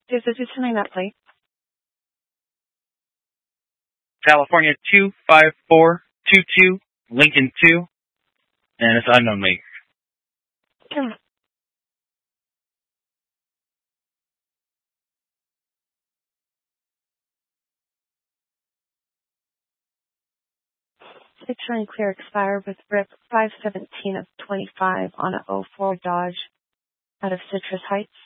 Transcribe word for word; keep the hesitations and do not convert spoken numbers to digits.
There's a determine that plate. California two five four two two, Lincoln two, and it's unknown make. Hmm. Return clear expire with R I P five seventeen of twenty-five on a oh four Dodge out of Citrus Heights.